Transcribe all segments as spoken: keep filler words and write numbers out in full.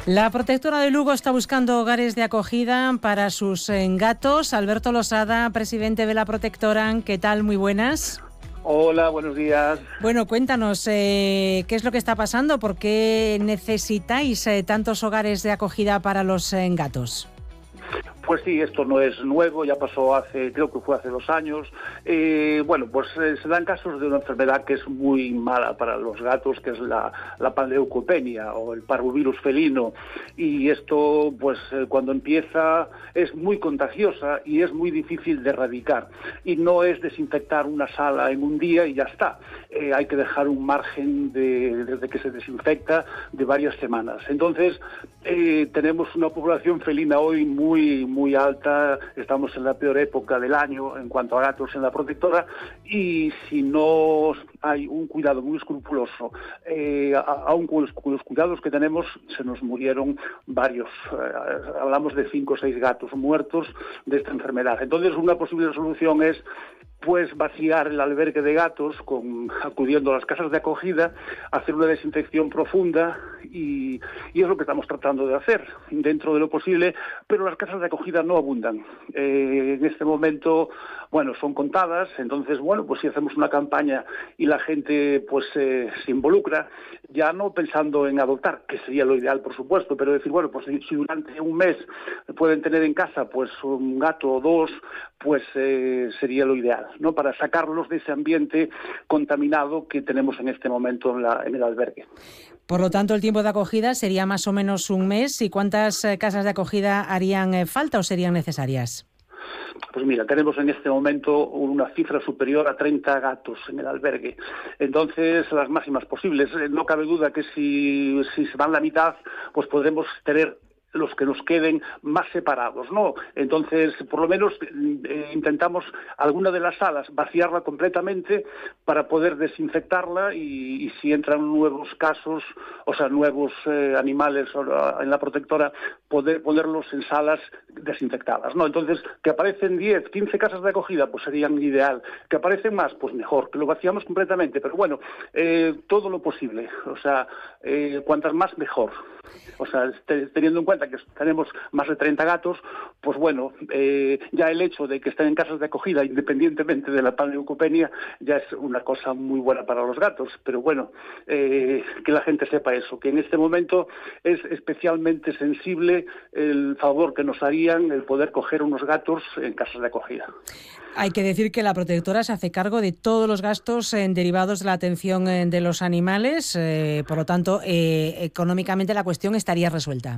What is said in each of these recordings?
La Protectora de Lugo está buscando hogares de acogida para sus eh, gatos. Alberto Losada, presidente de la Protectora, ¿qué tal? Muy buenas. Hola, buenos días. Bueno, cuéntanos, eh, ¿qué es lo que está pasando? ¿Por qué necesitáis eh, tantos hogares de acogida para los eh, gatos? Pues sí, esto no es nuevo, ya pasó hace, creo que fue hace dos años. Eh, bueno, pues eh, se dan casos de una enfermedad que es muy mala para los gatos, que es la, la panleucopenia o el parvovirus felino. Y esto, pues eh, cuando empieza, es muy contagiosa y es muy difícil de erradicar. Y no es desinfectar una sala en un día y ya está. Eh, hay que dejar un margen de, desde que se desinfecta de varias semanas. Entonces, eh, tenemos una población felina hoy muy muy alta, estamos en la peor época del año en cuanto a gatos en la Protectora, y si no hay un cuidado muy escrupuloso, eh, aún con los, con los cuidados que tenemos, se nos murieron varios, eh, hablamos de cinco o seis gatos muertos de esta enfermedad. Entonces, una posible solución es pues vaciar el albergue de gatos con, acudiendo a las casas de acogida, hacer una desinfección profunda y, y es lo que estamos tratando de hacer dentro de lo posible, pero las casas de acogida no abundan. Eh, en este momento, bueno, son contadas, entonces, bueno, pues si hacemos una campaña y la gente pues eh, se involucra, ya no pensando en adoptar, que sería lo ideal, por supuesto, pero decir, bueno, pues si, si durante un mes pueden tener en casa pues un gato o dos, pues eh, sería lo ideal, ¿no? Para sacarlos de ese ambiente contaminado que tenemos en este momento en, la, en el albergue. Por lo tanto, el tiempo de acogida sería más o menos un mes. ¿Y cuántas eh, casas de acogida harían eh, falta o serían necesarias? Pues mira, tenemos en este momento una cifra superior a treinta gatos en el albergue. Entonces, las máximas posibles. No cabe duda que si, si se van la mitad, pues podremos tener los que nos queden más separados, ¿no? Entonces, por lo menos eh, intentamos alguna de las salas vaciarla completamente para poder desinfectarla y, y si entran nuevos casos, o sea, nuevos eh, animales en la Protectora, poder ponerlos en salas desinfectadas, ¿no? Entonces, que aparecen diez, quince casas de acogida, pues serían ideal. Que aparecen más, pues mejor, que lo vaciamos completamente, pero bueno, eh, todo lo posible, o sea, eh, cuantas más mejor. O sea, teniendo en cuenta que tenemos más de treinta gatos, pues bueno, eh, ya el hecho de que estén en casas de acogida, independientemente de la panleucopenia, ya es una cosa muy buena para los gatos. Pero bueno, eh, que la gente sepa eso, que en este momento es especialmente sensible el favor que nos harían el poder coger unos gatos en casas de acogida. Hay que decir que la Protectora se hace cargo de todos los gastos eh, derivados de la atención eh, de los animales, eh, por lo tanto, eh, económicamente la cuestión estaría resuelta.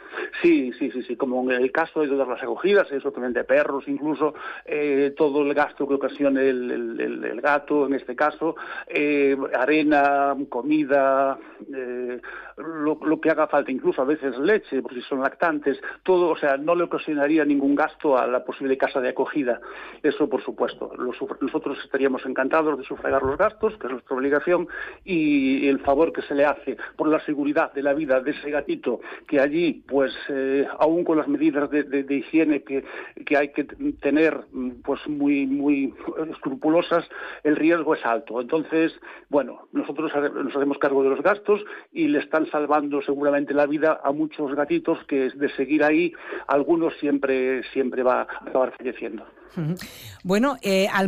Sí, sí, sí, sí, como en el caso de todas las acogidas, eso también de perros, incluso eh, todo el gasto que ocasiona el, el, el gato, en este caso, eh, arena, comida, eh, lo, lo que haga falta, incluso a veces leche, por si son lactantes, todo, o sea, no le ocasionaría ningún gasto a la posible casa de acogida. Eso, por supuesto, los, nosotros estaríamos encantados de sufragar los gastos, que es nuestra obligación, y el favor que se le hace por la seguridad de la vida de ese gatito, que allí, pues, Eh, aún con las medidas de, de, de higiene que, que hay que tener pues muy muy escrupulosas, el riesgo es alto. Entonces, bueno, nosotros nos hacemos cargo de los gastos y le están salvando seguramente la vida a muchos gatitos que de seguir ahí, algunos siempre, siempre va a acabar falleciendo. Bueno, eh, al